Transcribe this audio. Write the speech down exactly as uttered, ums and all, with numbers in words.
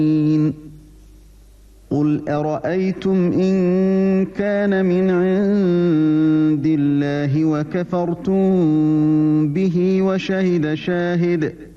قُلْ أَرَأَيْتُمْ إِنْ كَانَ مِنْ عِنْدِ اللَّهِ وَكَفَرْتُمْ بِهِ وَشَهِدَ شَاهِدٌ